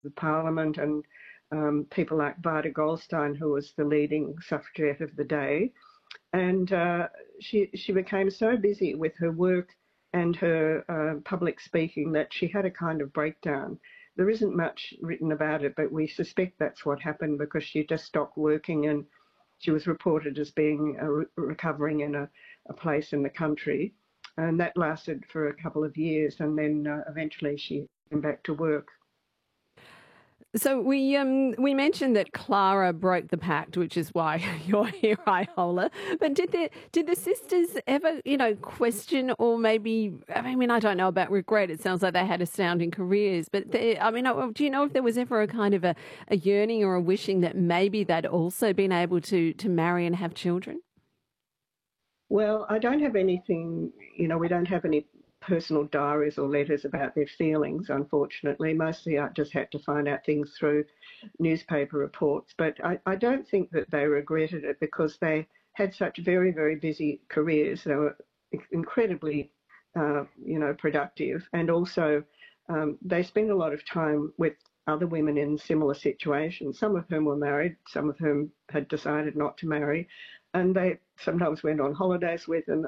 the Parliament, and people like Vida Goldstein, who was the leading suffragette of the day. And she became so busy with her work and her public speaking that she had a kind of breakdown. There isn't much written about it, but we suspect that's what happened because she just stopped working, and she was reported as being recovering in a place in the country. And that lasted for a couple of years, and then eventually she came back to work. So we mentioned that Clara broke the pact, which is why you're here, Iola. But did the sisters ever, question or maybe? I mean, I don't know about regret. It sounds like they had astounding careers, but do you know if there was ever a kind of a yearning or a wishing that maybe they'd also been able to marry and have children? Well, I don't have anything. We don't have any personal diaries or letters about their feelings, unfortunately. Mostly I just had to find out things through newspaper reports. But I don't think that they regretted it because they had such very, very busy careers. They were incredibly, productive. And also they spent a lot of time with other women in similar situations, some of whom were married, some of whom had decided not to marry. And they sometimes went on holidays with, and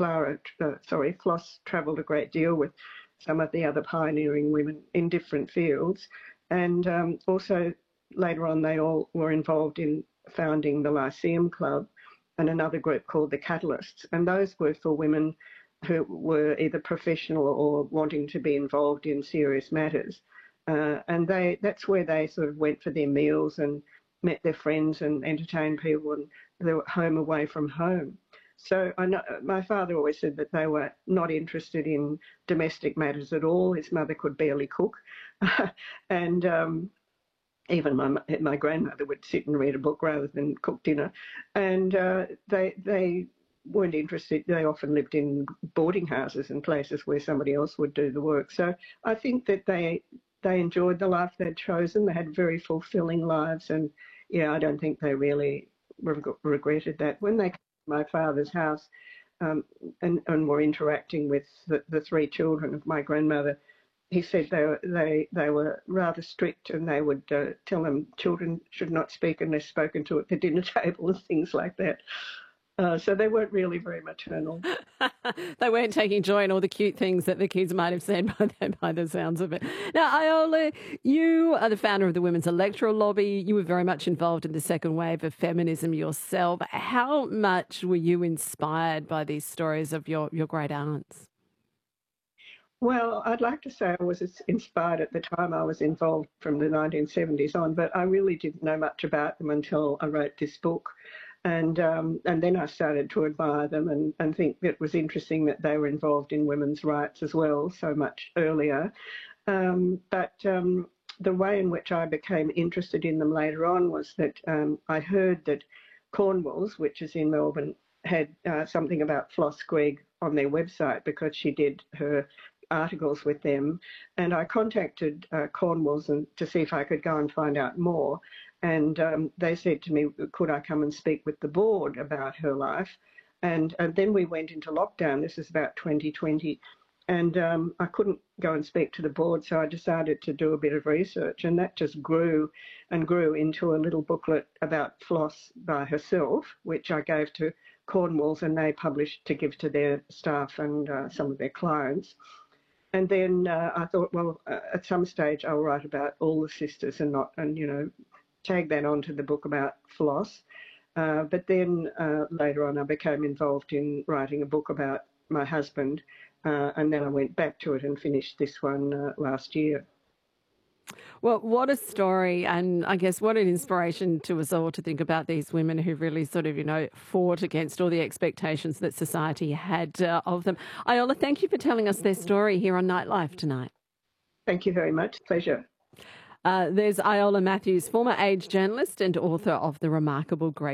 Floss travelled a great deal with some of the other pioneering women in different fields. And also later on, they all were involved in founding the Lyceum Club and another group called the Catalysts. And those were for women who were either professional or wanting to be involved in serious matters. And that's where they sort of went for their meals and met their friends and entertained people, and they were home away from home. So I know my father always said that they were not interested in domestic matters at all. His mother could barely cook, and even my grandmother would sit and read a book rather than cook dinner. And they weren't interested. They often lived in boarding houses and places where somebody else would do the work. So I think that they enjoyed the life they'd chosen. They had very fulfilling lives, and I don't think they really regretted that. When they came to my father's house and were interacting with the three children of my grandmother, he said they were rather strict, and they would tell them children should not speak unless spoken to at the dinner table and things like that. So they weren't really very maternal. They weren't taking joy in all the cute things that the kids might have said by the sounds of it. Now, Iola, you are the founder of the Women's Electoral Lobby. You were very much involved in the second wave of feminism yourself. How much were you inspired by these stories of your great aunts? Well, I'd like to say I was inspired at the time I was involved from the 1970s on, but I really didn't know much about them until I wrote this book. And then I started to admire them and think it was interesting that they were involved in women's rights as well so much earlier. But the way in which I became interested in them later on was that I heard that Cornwalls, which is in Melbourne, had something about Floss Gregg on their website because she did her articles with them. And I contacted Cornwalls to see if I could go and find out more. And they said to me, could I come and speak with the board about her life? And then we went into lockdown. This is about 2020. And I couldn't go and speak to the board, so I decided to do a bit of research. And that just grew and grew into a little booklet about Floss by herself, which I gave to Cornwalls, and they published to give to their staff and some of their clients. And then I thought, well, at some stage I'll write about all the sisters and tag that onto the book about Floss. But then later on I became involved in writing a book about my husband, and then I went back to it and finished this one last year. Well, what a story, and I guess what an inspiration to us all to think about these women who really sort of, fought against all the expectations that society had of them. Iola, thank you for telling us their story here on Nightlife tonight. Thank you very much. Pleasure. There's Iola Matthews, former Age journalist and author of The Remarkable Greg